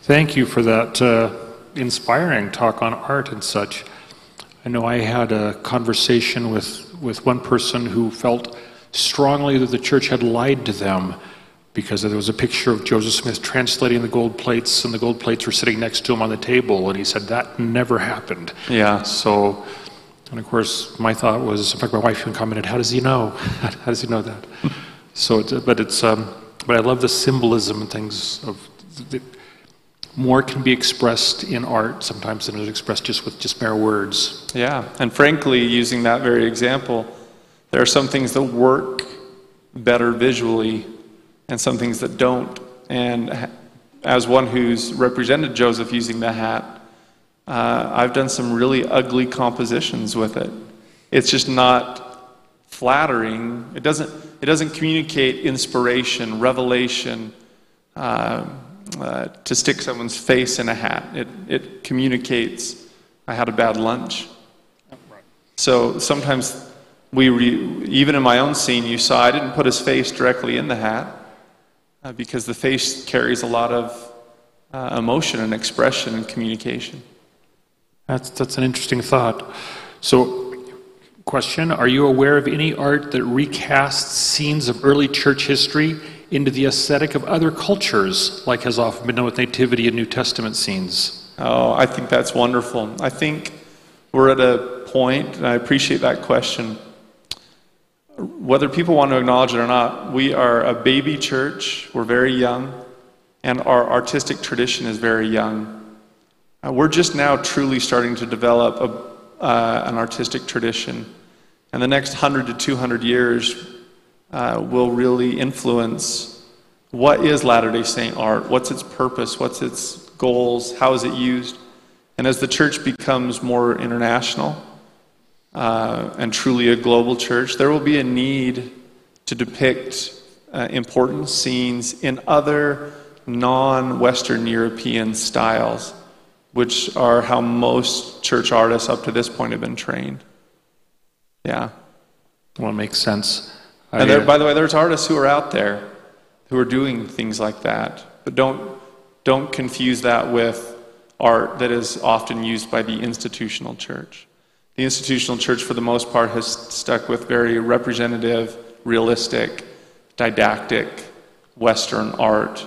Thank you for that inspiring talk on art and such. I know I had a conversation with one person who felt strongly that the church had lied to them because there was a picture of Joseph Smith translating the gold plates, and the gold plates were sitting next to him on the table, and he said that never happened. Yeah. So, and of course, my thought was, in fact, my wife even commented, "How does he know? How does he know that?" So, but I love the symbolism and things of more can be expressed in art sometimes than is expressed with mere words. Yeah, and frankly, using that very example, there are some things that work better visually and some things that don't. And as one who's represented Joseph using the hat, I've done some really ugly compositions with it. It's just not flattering. It doesn't communicate inspiration, revelation, to stick someone's face in a hat. It communicates, I had a bad lunch. So sometimes even in my own scene, you saw I didn't put his face directly in the hat because the face carries a lot of emotion and expression and communication. That's an interesting thought. So, question, are you aware of any art that recasts scenes of early church history into the aesthetic of other cultures, like has often been done with Nativity and New Testament scenes? Oh, I think that's wonderful. I think we're at a point, and I appreciate that question. Whether people want to acknowledge it or not, we are a baby church, we're very young, and our artistic tradition is very young. We're just now truly starting to develop an artistic tradition. And the next 100 to 200 years will really influence what is Latter-day Saint art, what's its purpose, what's its goals, how is it used. And as the church becomes more international and truly a global church, there will be a need to depict important scenes in other non-Western European styles, which are how most church artists up to this point have been trained. Yeah. Well, it makes sense. And by the way, there's artists who are out there who are doing things like that. But don't confuse that with art that is often used by the institutional church. The institutional church, for the most part, has stuck with very representative, realistic, didactic, Western art.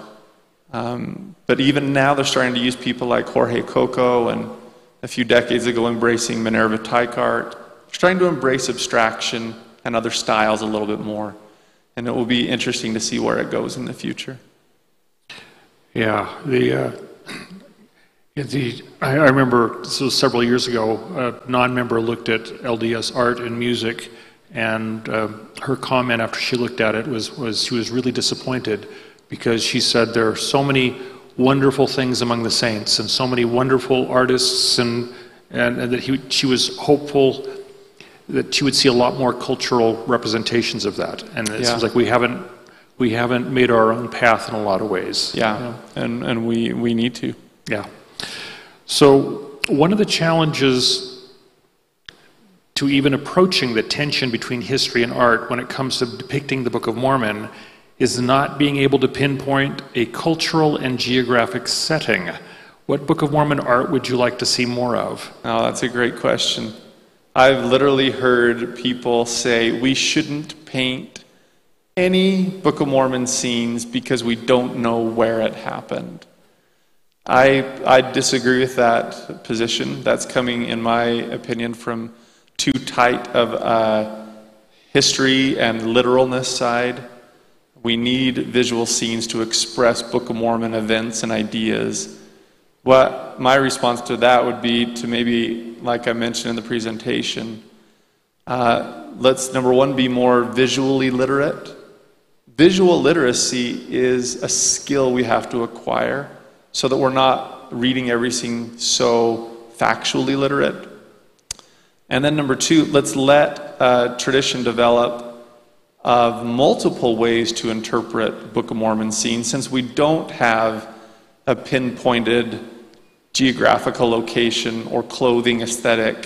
But even now they're starting to use people like Jorge Coco and a few decades ago embracing Minerva Teichart. They're trying to embrace abstraction and other styles a little bit more. And it will be interesting to see where it goes in the future. Yeah, I remember this was several years ago, a non-member looked at LDS art and music, and her comment after she looked at it was she was really disappointed because she said there are so many wonderful things among the saints and so many wonderful artists and that she was hopeful that she would see a lot more cultural representations of that. And it seems like we haven't made our own path in a lot of ways. Yeah, and we need to. Yeah. So one of the challenges to even approaching the tension between history and art when it comes to depicting the Book of Mormon is not being able to pinpoint a cultural and geographic setting. What Book of Mormon art would you like to see more of? Oh, that's a great question. I've literally heard people say we shouldn't paint any Book of Mormon scenes because we don't know where it happened. I disagree with that position. That's coming, in my opinion, from too tight of a history and literalness side. We need visual scenes to express Book of Mormon events and ideas. What my response to that would be to maybe, like I mentioned in the presentation, let's, number one, be more visually literate. Visual literacy is a skill we have to acquire so that we're not reading everything so factually literate. And then number two, let's let a tradition develop of multiple ways to interpret Book of Mormon scenes, since we don't have a pinpointed geographical location or clothing aesthetic.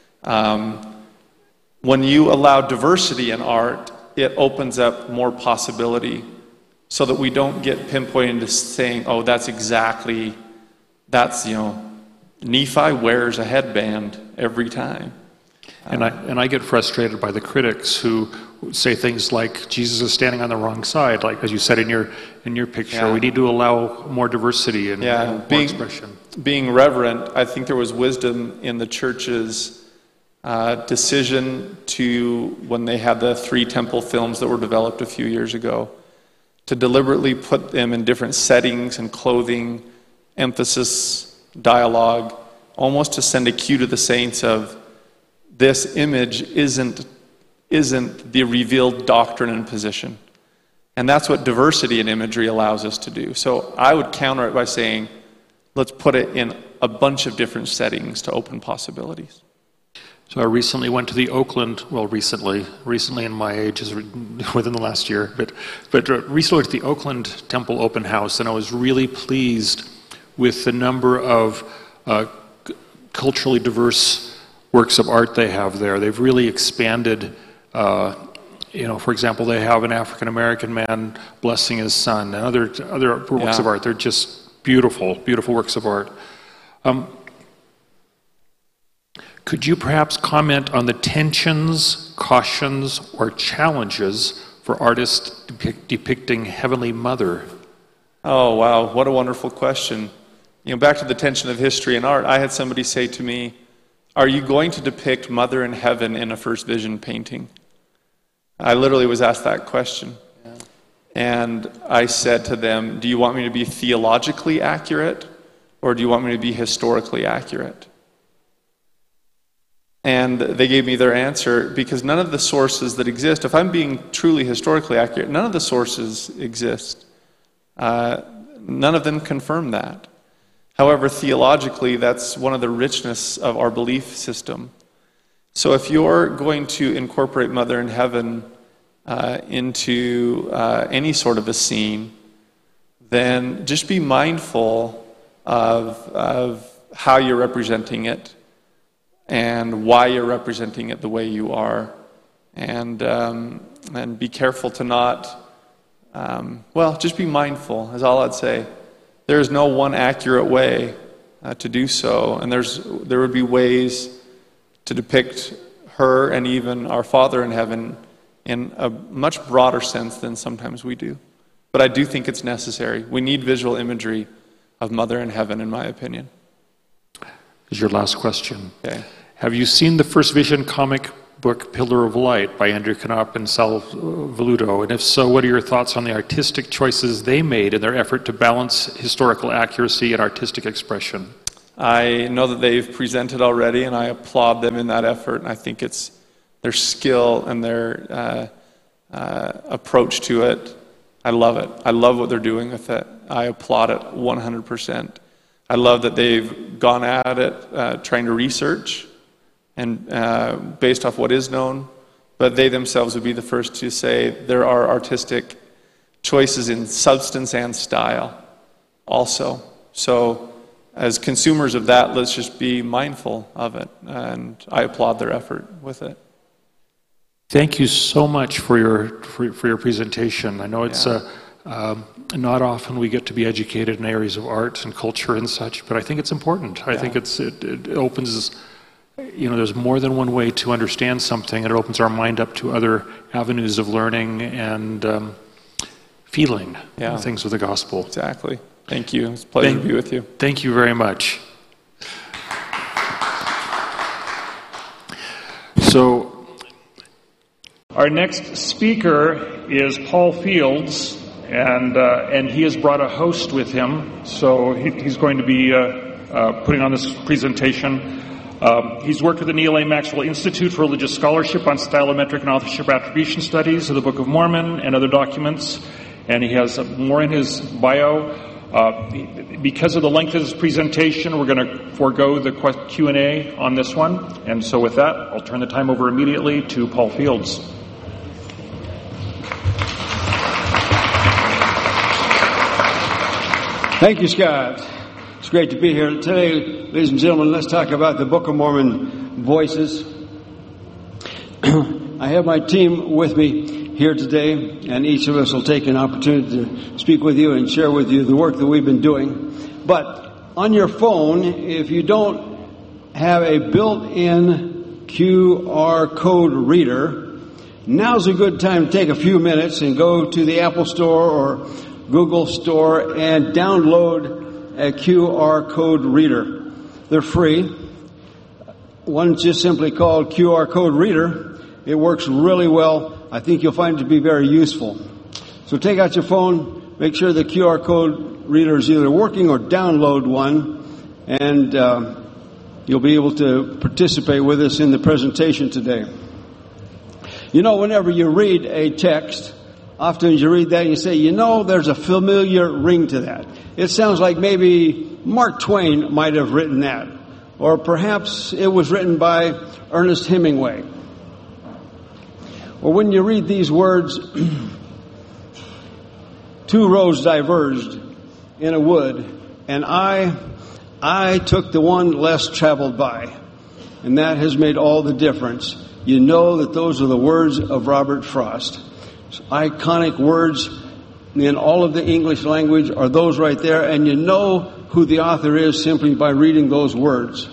When you allow diversity in art, it opens up more possibility so that we don't get pinpointed into saying, oh, that's exactly that's, Nephi wears a headband every time. And I get frustrated by the critics who say things like Jesus is standing on the wrong side, like as you said in your picture. Yeah. We need to allow more diversity and more expression. Being reverent, I think there was wisdom in the church's decision to, when they had the 3 temple films that were developed a few years ago, to deliberately put them in different settings and clothing, emphasis, dialogue, almost to send a cue to the saints of, this image isn't the revealed doctrine and position. And that's what diversity in imagery allows us to do. So I would counter it by saying, let's put it in a bunch of different settings to open possibilities. So I recently went to the Oakland, recently in my age is within the last year, but recently went to the Oakland Temple Open House, and I was really pleased with the number of culturally diverse works of art they have there. They've really expanded. For example, they have an African American man blessing his son, and other works of art. They're just beautiful, beautiful works of art. Could you perhaps comment on the tensions, cautions, or challenges for artists depicting Heavenly Mother? Oh, wow, what a wonderful question. Back to the tension of history and art, I had somebody say to me, are you going to depict Mother in heaven in a First Vision painting? I literally was asked that question. Yeah. And I said to them, do you want me to be theologically accurate, or do you want me to be historically accurate? And they gave me their answer, because none of the sources that exist, if I'm being truly historically accurate, none of the sources exist. None of them confirm that. However, theologically, that's one of the richness of our belief system. So if you're going to incorporate Mother in Heaven into any sort of a scene, then just be mindful of how you're representing it and why you're representing it the way you are. And be careful to not, just be mindful, is all I'd say. There is no one accurate way to do so, and there would be ways to depict her and even our Father in heaven in a much broader sense than sometimes we do. But I do think it's necessary. We need visual imagery of Mother in heaven, in my opinion. Is your last question. Okay. Have you seen the First Vision comic book Pillar of Light by Andrew Knopp and Sal Velluto? And if so, what are your thoughts on the artistic choices they made in their effort to balance historical accuracy and artistic expression? I know that they've presented already, and I applaud them in that effort. And I think it's their skill and their approach to it. I love it. I love what they're doing with it. I applaud it 100%. I love that they've gone at it trying to research and based off what is known, but they themselves would be the first to say there are artistic choices in substance and style also. So as consumers of that, let's just be mindful of it, and I applaud their effort with it. Thank you so much for your presentation. I know it's not often we get to be educated in areas of art and culture and such, but I think it's important. I think it opens, there's more than one way to understand something, and it opens our mind up to other avenues of learning and feeling things with the gospel. Exactly. Thank you. It's a pleasure to be with you. Thank you very much. So, our next speaker is Paul Fields, and he has brought a host with him. So he's going to be putting on this presentation. He's worked with the Neal A. Maxwell Institute for Religious Scholarship on stylometric and authorship attribution studies of the Book of Mormon and other documents, and he has more in his bio. Because of the length of this presentation, we're going to forego the Q&A on this one. And so with that, I'll turn the time over immediately to Paul Fields. Thank you, Scott. It's great to be here today. Ladies and gentlemen, let's talk about the Book of Mormon Voices. I have my team with me here today, and each of us will take an opportunity to speak with you and share with you the work that we've been doing. But on your phone, if you don't have a built-in QR code reader, now's a good time to take a few minutes and go to the Apple Store or Google Store and download a QR code reader. They're free. One's just simply called QR code reader. It works really well. I think you'll find it to be very useful. So take out your phone, make sure the QR code reader is either working or download one, and you'll be able to participate with us in the presentation today. You know, whenever you read a text, often you read that and you say, you know, there's a familiar ring to that. It sounds like maybe Mark Twain might have written that. Or perhaps it was written by Ernest Hemingway. Or when you read these words, two roads diverged in a wood, and I took the one less traveled by. And that has made all the difference. You know that those are the words of Robert Frost. Iconic words in all of the English language are those right there, and you know who the author is simply by reading those words.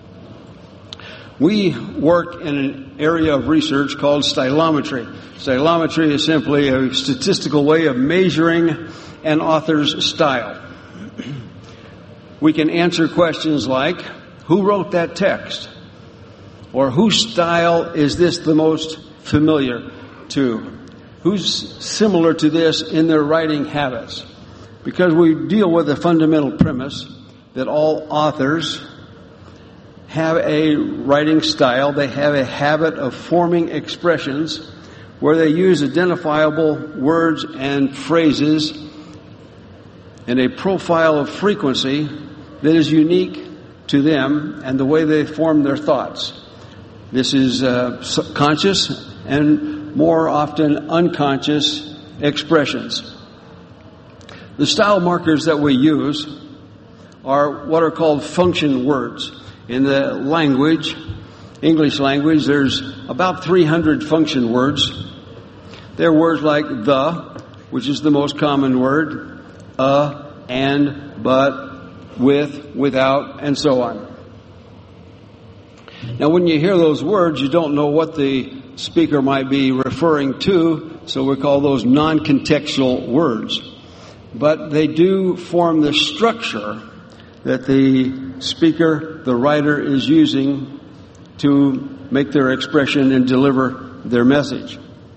We work in an area of research called stylometry. Stylometry is simply a statistical way of measuring an author's style. We can answer questions like, who wrote that text? Or whose style is this the most familiar to? Who's similar to this in their writing habits? Because we deal with a fundamental premise that all authors have a writing style. They have a habit of forming expressions where they use identifiable words and phrases and a profile of frequency that is unique to them and the way they form their thoughts. This is conscious and more often unconscious expressions. The style markers that we use are what are called function words. In the language, English language, there's about 300 function words. They're words like the, which is the most common word, and, but, with, without, and so on. Now, when you hear those words, you don't know what the speaker might be referring to, so we call those non-contextual words. But they do form the structure that the speaker, the writer, is using to make their expression and deliver their message.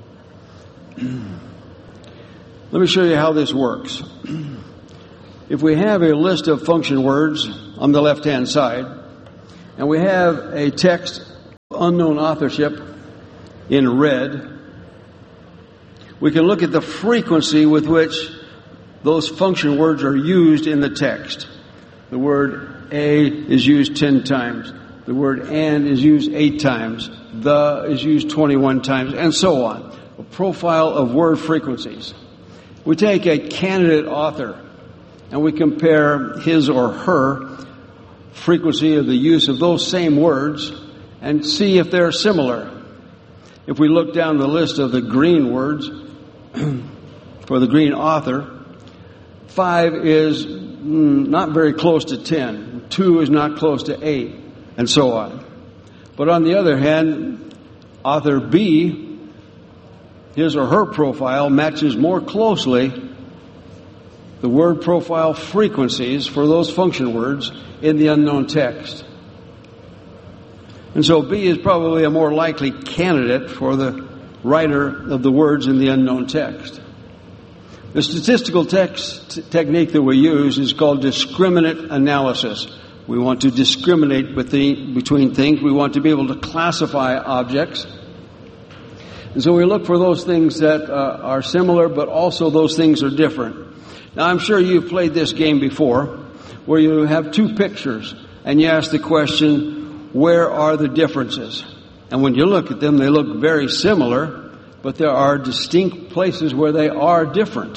Let me show you how this works. If we have a list of function words on the left-hand side, and we have a text unknown authorship in red, we can look at the frequency with which those function words are used in the text. The word a is used 10 times. The word and is used 8 times. The is used 21 times, and so on. A profile of word frequencies. We take a candidate author and we compare his or her frequency of the use of those same words and see if they're similar. If we look down the list of the green words for the green author, 5 is not very close to 10. 2 is not close to 8, and so on. But on the other hand, author B, his or her profile matches more closely the word profile frequencies for those function words in the unknown text. And so B is probably a more likely candidate for the writer of the words in the unknown text. The statistical technique that we use is called discriminant analysis. We want to discriminate between things. We want to be able to classify objects. And so we look for those things that are similar, but also those things are different. Now, I'm sure you've played this game before, where you have two pictures, and you ask the question, where are the differences? And when you look at them, they look very similar, but there are distinct places where they are different.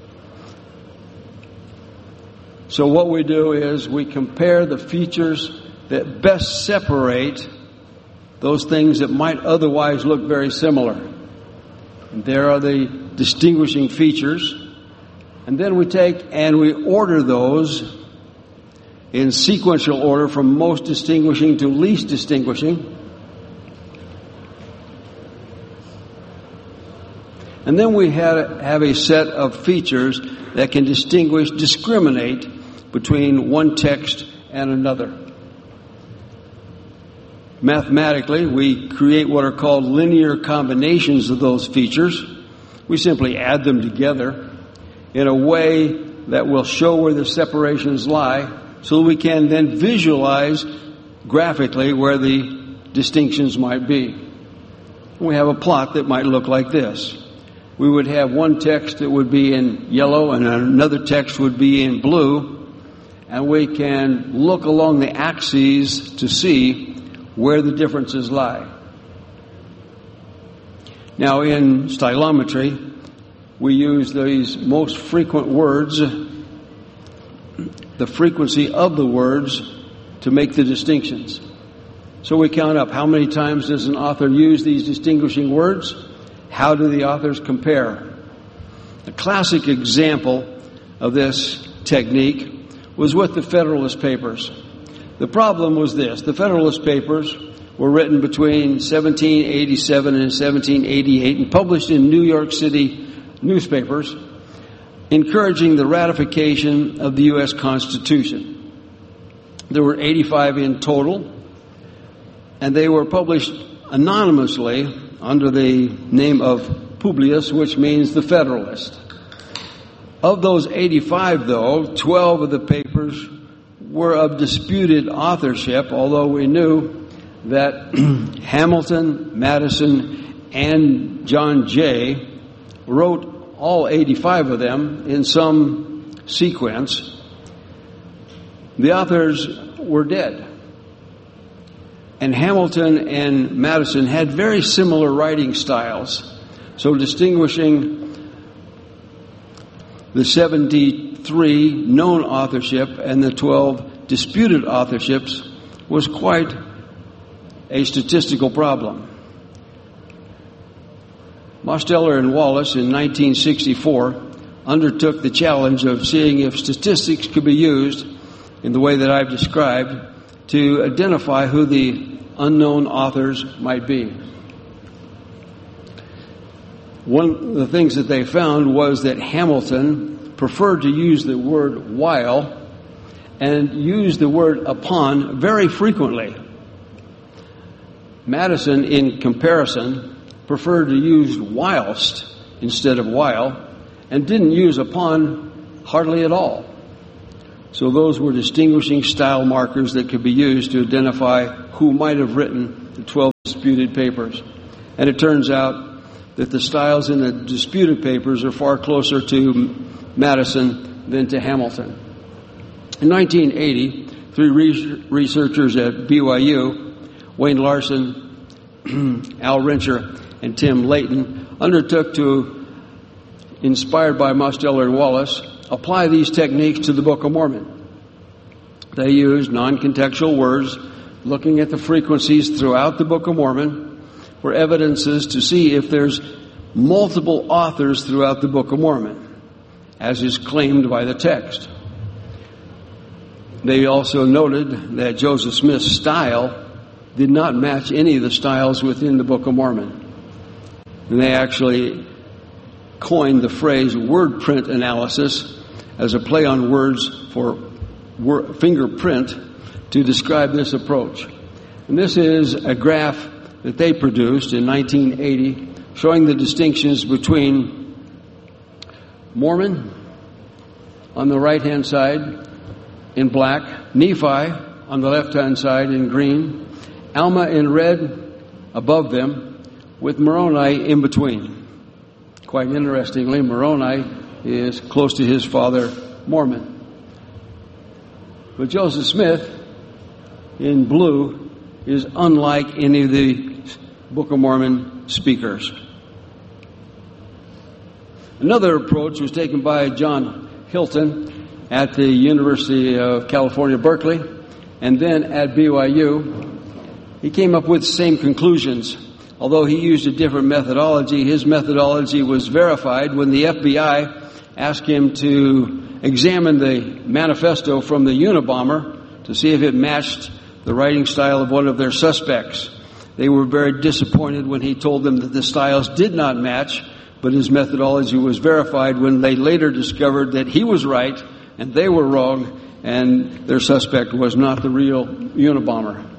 So what we do is we compare the features that best separate those things that might otherwise look very similar. And there are the distinguishing features. And then we take and we order those in sequential order from most distinguishing to least distinguishing. And then we have a set of features that can discriminate between one text and another. Mathematically, we create what are called linear combinations of those features. We simply add them together in a way that will show where the separations lie, so we can then visualize graphically where the distinctions might be. We have a plot that might look like this. We would have one text that would be in yellow and another text would be in blue, and we can look along the axes to see where the differences lie. Now, in stylometry, we use these most frequent words, the frequency of the words, to make the distinctions. So we count up how many times does an author use these distinguishing words? How do the authors compare? A classic example of this technique was with the Federalist Papers. The problem was this: the Federalist Papers were written between 1787 and 1788 and published in New York City newspapers, encouraging the ratification of the U.S. Constitution. There were 85 in total, and they were published anonymously under the name of Publius, which means the Federalist. Of those 85, though, 12 of the papers were of disputed authorship, although we knew that Hamilton, Madison, and John Jay wrote all 85 of them in some sequence. The authors were dead. And Hamilton and Madison had very similar writing styles. So distinguishing the 73 known authorship and the 12 disputed authorships was quite a statistical problem. Mosteller and Wallace in 1964 undertook the challenge of seeing if statistics could be used in the way that I've described to identify who the unknown authors might be. One of the things that they found was that Hamilton preferred to use the word while and used the word upon very frequently. Madison, in comparison, preferred to use whilst instead of while and didn't use upon hardly at all. So those were distinguishing style markers that could be used to identify who might have written the 12 disputed papers. And it turns out that the styles in the disputed papers are far closer to Madison than to Hamilton. In 1980, three researchers at BYU, Wayne Larson, Al Rincher, and Tim Layton, undertook to, inspired by Mosteller and Wallace, apply these techniques to the Book of Mormon. They used non-contextual words, looking at the frequencies throughout the Book of Mormon for evidences to see if there's multiple authors throughout the Book of Mormon, as is claimed by the text. They also noted that Joseph Smith's style did not match any of the styles within the Book of Mormon. And they actually coined the phrase word print analysis as a play on words for fingerprint to describe this approach. And this is a graph that they produced in 1980 showing the distinctions between Mormon on the right-hand side in black, Nephi on the left-hand side in green, Alma in red above them, with Moroni in between. Quite interestingly, Moroni is close to his father, Mormon. But Joseph Smith in blue is unlike any of the Book of Mormon speakers. Another approach was taken by John Hilton at the University of California, Berkeley, and then at BYU. He came up with the same conclusions. Although he used a different methodology, his methodology was verified when the FBI asked him to examine the manifesto from the Unabomber to see if it matched the writing style of one of their suspects. They were very disappointed when he told them that the styles did not match, but his methodology was verified when they later discovered that he was right and they were wrong, and their suspect was not the real Unabomber.